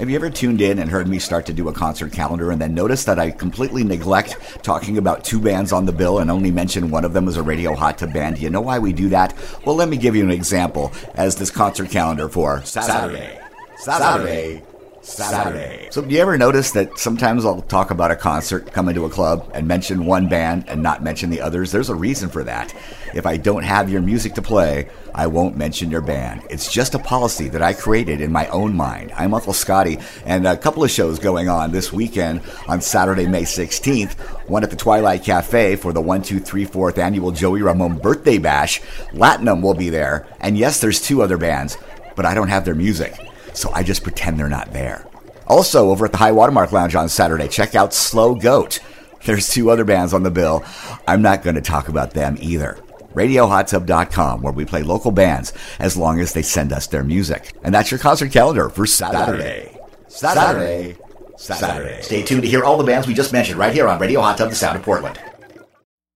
Have you ever tuned in and heard me start to do a concert calendar and then noticed that I completely neglect talking about two bands on the bill and only mention one of them as a Radio Hot Tub band? Do you know why we do that? Well, let me give you an example as this concert calendar for Saturday. So do you ever notice that sometimes I'll talk about a concert, come into a club, and mention one band and not mention the others? There's a reason for that. If I don't have your music to play, I won't mention your band. It's just a policy that I created in my own mind. I'm Uncle Scotty, and a couple of shows going on this weekend on Saturday, May 16th. One at the Twilight Cafe for the 1234th annual Joey Ramone Birthday Bash. Latinum will be there. And yes, there's two other bands, but I don't have their music, so I just pretend they're not there. Also, over at the High Watermark Lounge on Saturday, check out Slow Goat. There's two other bands on the bill. I'm not going to talk about them either. RadioHotTub.com, where we play local bands as long as they send us their music. And that's your concert calendar for Saturday. Stay tuned to hear all the bands we just mentioned right here on Radio Hot Tub, the Sound of Portland.